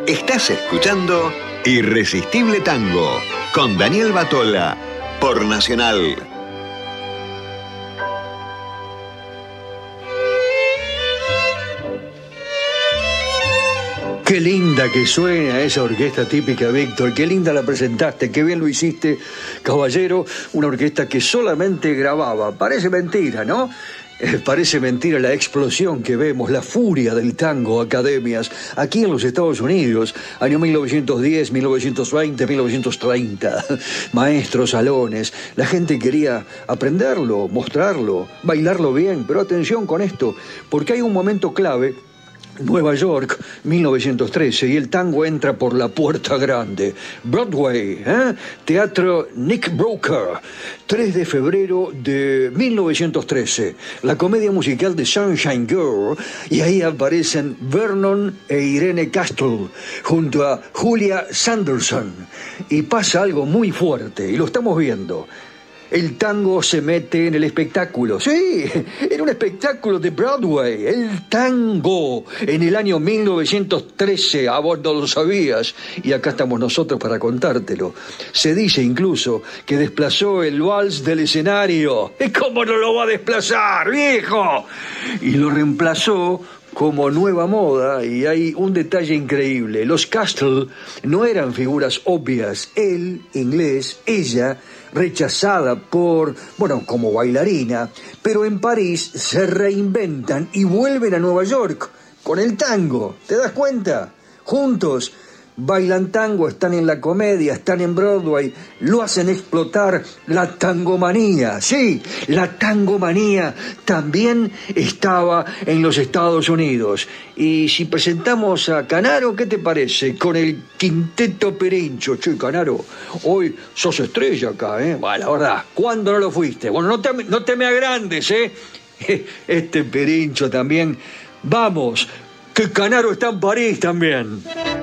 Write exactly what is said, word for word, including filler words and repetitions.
Estás escuchando Irresistible Tango con Daniel Batola por Nacional. Qué linda que suena esa orquesta típica, Víctor. Qué linda la presentaste, qué bien lo hiciste, caballero. Una orquesta que solamente grababa. Parece mentira, ¿no? Eh, parece mentira la explosión que vemos, la furia del tango, academias, aquí en los Estados Unidos, año mil novecientos diez, mil novecientos veinte, mil novecientos treinta, maestros, salones, la gente quería aprenderlo, mostrarlo, bailarlo bien, pero atención con esto, porque hay un momento clave. Nueva York, mil novecientos trece, y el tango entra por la puerta grande. Broadway, ¿eh? Teatro Nick Broker, tres de febrero de mil novecientos trece. La comedia musical de Sunshine Girl, y ahí aparecen Vernon e Irene Castle, junto a Julia Sanderson. Y pasa algo muy fuerte, y lo estamos viendo. El tango se mete en el espectáculo. Sí, en un espectáculo de Broadway. El tango en el año mil novecientos trece. A vos no lo sabías. Y acá estamos nosotros para contártelo. Se dice incluso que desplazó el vals del escenario. ¿Cómo no lo va a desplazar, viejo? Y lo reemplazó como nueva moda, y hay un detalle increíble. Los Castle no eran figuras obvias. Él, inglés, ella, rechazada por, bueno, como bailarina, pero en París se reinventan y vuelven a Nueva York con el tango. ¿Te das cuenta? Juntos bailan tango, están en la comedia, están en Broadway, lo hacen explotar la tangomanía. Sí, la tangomanía también estaba en los Estados Unidos. Y si presentamos a Canaro, ¿qué te parece? Con el Quinteto Perencho. Che, Canaro, hoy sos estrella acá, ¿eh? Bueno, la verdad, ¿cuándo no lo fuiste? Bueno, no te, no te me agrandes, ¿eh? Este Perencho también. Vamos, que Canaro está en París también.